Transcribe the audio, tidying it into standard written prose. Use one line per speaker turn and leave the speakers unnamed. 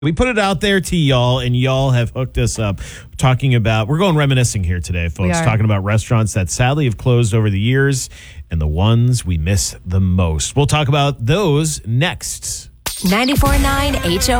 We put it out there to y'all, and y'all have hooked us up talking about, we're going reminiscing here today, folks, talking about restaurants that sadly have closed over the years and the ones we miss the most. We'll talk about those next.
94.9 HO.